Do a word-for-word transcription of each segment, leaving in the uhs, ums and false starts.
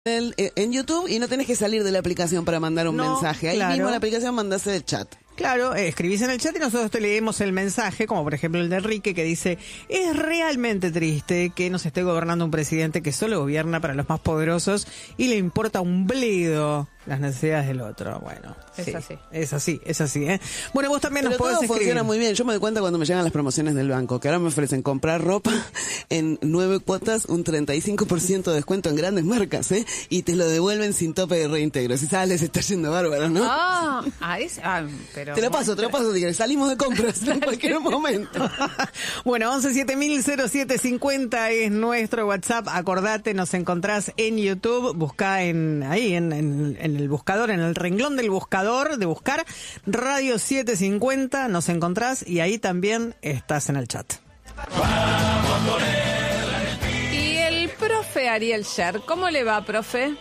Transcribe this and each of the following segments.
El, eh, en YouTube y no tenés que salir de la aplicación para mandar un No, mensaje. Ahí claro. mismo en la aplicación mandaste el chat. Claro, eh, escribís en el chat y nosotros te leemos el mensaje, como por ejemplo el de Enrique, que dice: es realmente triste que nos esté gobernando un presidente que solo gobierna para los más poderosos y le importa un bledo las necesidades del otro. Bueno, Es sí, así. Es así, es así, ¿eh? Bueno, vos también Pero nos podés todo escribir. funciona muy bien. Yo me doy cuenta cuando me llegan las promociones del banco, que ahora me ofrecen comprar ropa en nueve cuotas, un treinta y cinco por ciento de descuento en grandes marcas, ¿eh? Y te lo devuelven sin tope de reintegro. Si sabes, les está yendo bárbaro, ¿no? Ah, ah, es, ah, pero... Te lo paso, te lo paso, si quieres. Salimos de compras en cualquier momento. Bueno, once siete mil cero siete cincuenta es nuestro WhatsApp. Acordate, nos encontrás en YouTube. Buscá en ahí, en, en, en el buscador, en el renglón del buscador, de buscar Radio setecientos cincuenta, nos encontrás y ahí también estás en el chat. Y el profe Ariel Sher, ¿cómo le va, profe?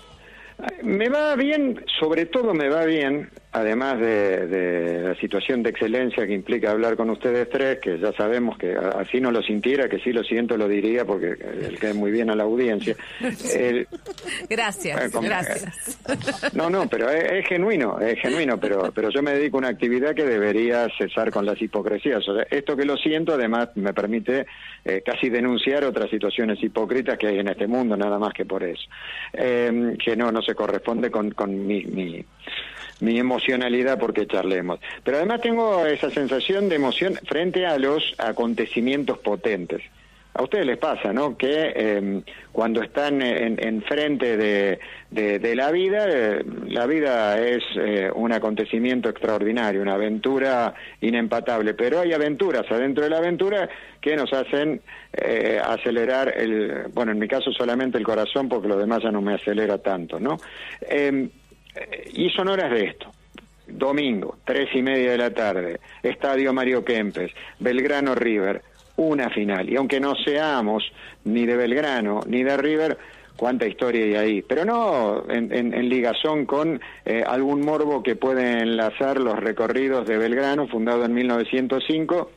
Me va bien, sobre todo me va bien, además de, de la situación de excelencia que implica hablar con ustedes tres, que ya sabemos que así no lo sintiera, que sí lo siento lo diría, porque le cae muy bien a la audiencia. El, Gracias, eh, como, gracias. No, no, pero es, es genuino, es genuino, pero pero yo me dedico a una actividad que debería cesar con las hipocresías. O sea, esto que lo siento, además, me permite eh, casi denunciar otras situaciones hipócritas que hay en este mundo, nada más que por eso. Eh, que no, no se corresponde con, con mi, mi, mi emocionalidad porque charlemos. Pero además tengo esa sensación de emoción frente a los acontecimientos potentes. A ustedes les pasa, ¿no?, que eh, cuando están en, en frente de, de, de la vida, eh, la vida es eh, un acontecimiento extraordinario, una aventura inempatable, pero hay aventuras adentro de la aventura que nos hacen eh, acelerar, el, bueno, en mi caso solamente el corazón, porque lo demás ya no me acelera tanto, ¿no? Eh, y son horas de esto. Domingo, tres y media de la tarde, Estadio Mario Kempes, Belgrano River, una final, y aunque no seamos ni de Belgrano ni de River, cuánta historia hay ahí, pero no en, en, en ligazón con eh, algún morbo que puede enlazar los recorridos de Belgrano, fundado en mil novecientos cinco,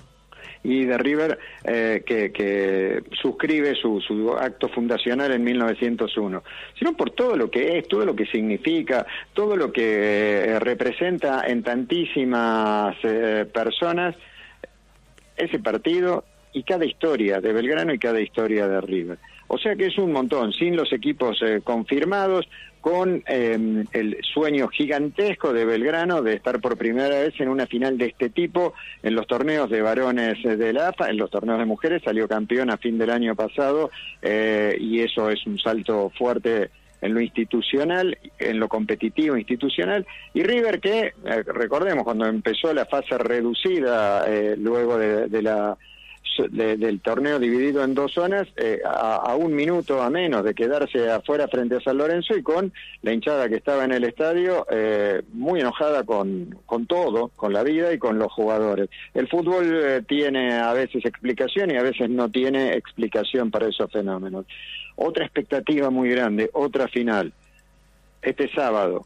y de River, eh, que, que suscribe su, su acto fundacional en mil novecientos uno, sino por todo lo que es, todo lo que significa, todo lo que eh, representa en tantísimas eh, personas ese partido y cada historia de Belgrano y cada historia de River. O sea que es un montón, sin los equipos eh, confirmados, con eh, el sueño gigantesco de Belgrano de estar por primera vez en una final de este tipo en los torneos de varones de la A F A, en los torneos de mujeres salió campeón a fin del año pasado, eh, y eso es un salto fuerte en lo institucional, en lo competitivo institucional, y River que, eh, recordemos, cuando empezó la fase reducida, eh, luego de, de la de, del torneo dividido en dos zonas, eh, a, a un minuto a menos de quedarse afuera frente a San Lorenzo, y con la hinchada que estaba en el estadio, eh, muy enojada con, con todo, con la vida y con los jugadores. El fútbol eh, tiene a veces explicación y a veces no tiene explicación para esos fenómenos. Otra expectativa muy grande, otra final, este sábado,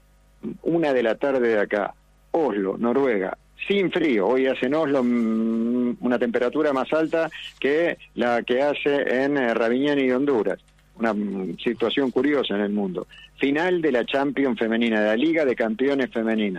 una de la tarde de acá, Oslo, Noruega, sin frío. Hoy hace en Oslo mmm, una temperatura más alta que la que hace en eh, Raviñán y Honduras. Una mmm, situación curiosa en el mundo. Final de la Champions femenina, de la Liga de Campeones femenina.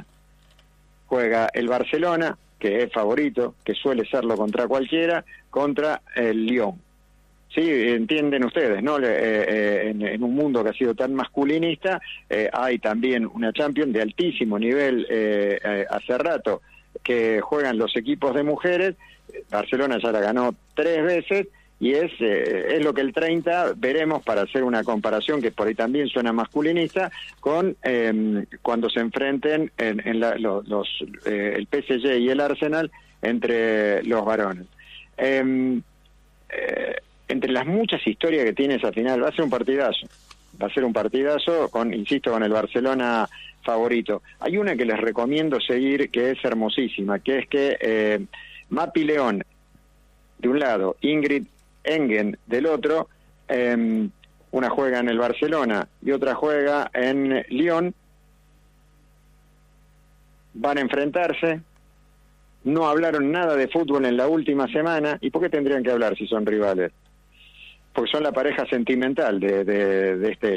Juega el Barcelona, que es favorito, que suele serlo contra cualquiera, contra el Lyon. Sí, entienden ustedes, ¿no? Eh, eh, en, en un mundo que ha sido tan masculinista, eh, hay también una Champions de altísimo nivel eh, eh, hace rato que juegan los equipos de mujeres. Barcelona ya la ganó tres veces y es eh, es lo que el treinta veremos, para hacer una comparación que por ahí también suena masculinista, con eh, cuando se enfrenten en, en la, los, los eh, el P S G y el Arsenal entre los varones. Eh, eh, entre las muchas historias que tiene esa final, va a ser un partidazo, va a ser un partidazo, con, insisto, con el Barcelona favorito. Hay una que les recomiendo seguir, que es hermosísima, que es que eh, Mapi León, de un lado, Ingrid Engen del otro, eh, una juega en el Barcelona y otra juega en Lyon, van a enfrentarse, no hablaron nada de fútbol en la última semana. ¿Y por qué tendrían que hablar si son rivales? porque son la pareja sentimental de, de, de este